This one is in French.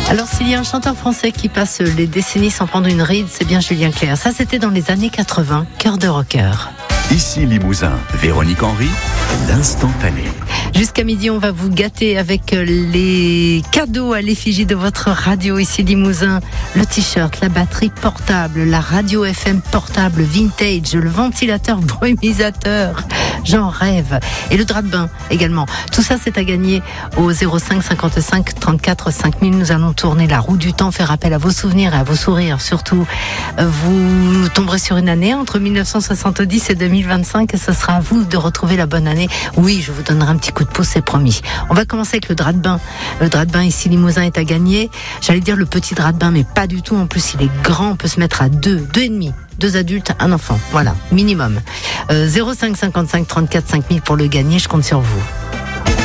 Alors s'il y a un chanteur français qui passe les décennies sans prendre une ride, c'est bien Julien Clerc. Ça c'était dans les années 80, cœur de rocker. Ici Limousin, Véronique Henry, l'instantané. Jusqu'à midi, on va vous gâter avec les cadeaux à l'effigie de votre radio ici Limousin. Le t-shirt, la batterie portable, la radio FM portable vintage, le ventilateur brumisateur, j'en rêve. Et le drap de bain également. Tout ça, c'est à gagner au 05 55 34 5000. Nous allons tourner la roue du temps, faire appel à vos souvenirs et à vos sourires. Surtout, vous tomberez sur une année entre 1970 et 2025 et ce sera à vous de retrouver la bonne année. Oui, je vous donnerai un petit coup de pouce, c'est promis. On va commencer avec le drap de bain. Le drap de bain ici Limousin est à gagner. J'allais dire le petit drap de bain, mais pas du tout. En plus, il est grand, on peut se mettre à deux et demi. 2 adultes, un enfant. Voilà, minimum. 05 55 34 5000 pour le gagner, je compte sur vous.